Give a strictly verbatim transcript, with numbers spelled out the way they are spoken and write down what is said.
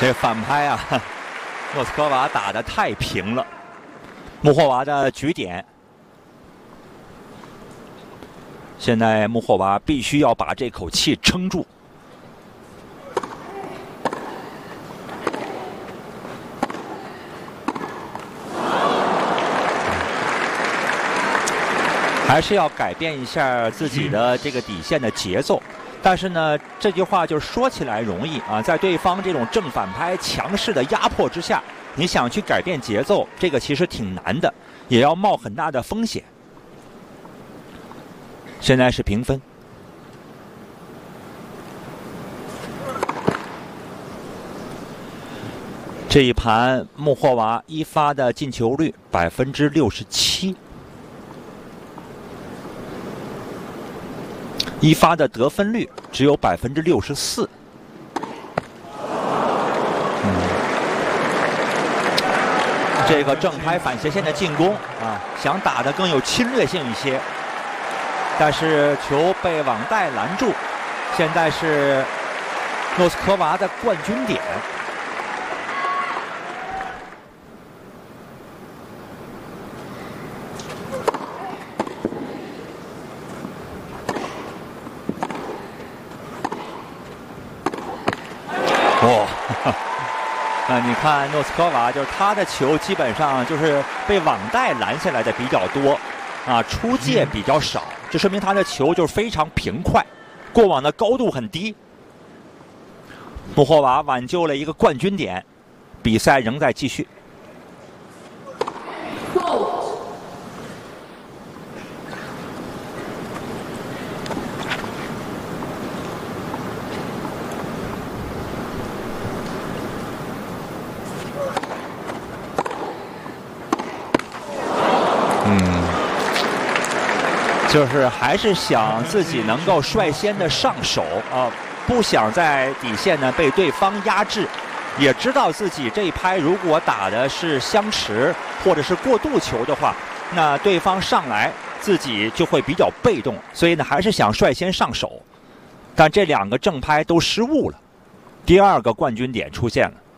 这反拍啊，莫斯科娃打得太平了。穆霍娃的局点，现在穆霍娃必须要把这口气撑住。还是要改变一下自己的这个底线的节奏。但是呢，这句话就是说起来容易啊，在对方这种正反拍强势的压迫之下，你想去改变节奏，这个其实挺难的，也要冒很大的风险。现在是平分。这一盘穆霍娃一发的进球率百分之六十七。一发的得分率只有百分之六十四。嗯，这个正拍反斜线的进攻啊，想打得更有侵略性一些，但是球被网带拦住。现在是诺斯科娃的冠军点。哦，那你看诺斯科娃，就是他的球基本上就是被网带拦下来的比较多，啊，出界比较少，这说明他的球就是非常平快，过网的高度很低。穆霍娃挽救了一个冠军点，比赛仍在继续。嗯，就是还是想自己能够率先的上手啊，不想在底线呢被对方压制，也知道自己这一拍如果打的是相持或者是过渡球的话，那对方上来自己就会比较被动，所以呢还是想率先上手，但这两个正拍都失误了，第二个冠军点出现了。